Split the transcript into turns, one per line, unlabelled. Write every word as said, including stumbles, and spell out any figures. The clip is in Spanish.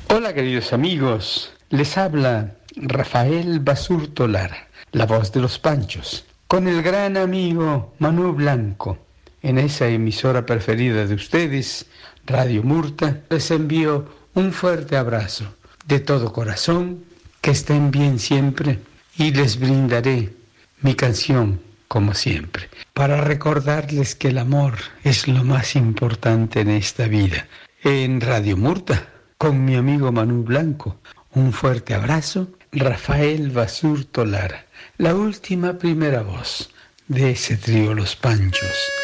Hola queridos amigos, les habla Rafael Basurto Lara, la voz de los Panchos, con el gran amigo Manu Blanco. En esa emisora preferida de ustedes, Radio Murta, les envío un fuerte abrazo de todo corazón, que estén bien siempre y les brindaré mi canción como siempre, para recordarles que el amor es lo más importante en esta vida. En Radio Murta, con mi amigo Manu Blanco, un fuerte abrazo, Rafael Basurto Lara, la última primera voz de ese trío Los Panchos.